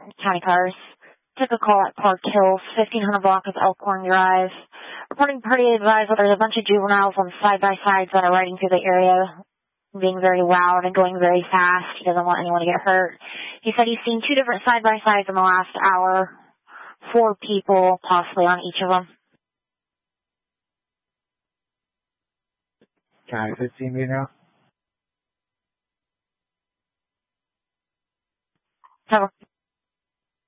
county cars. Took a call at Park Hills, 1500 block of Elkhorn Drive. Reporting party advised that there's a bunch of juveniles on side-by-sides that are riding through the area, being very loud and going very fast. He doesn't want anyone to get hurt. He said he's seen 2 different side-by-sides in the last hour. 4 people possibly on each of them. County 15 now.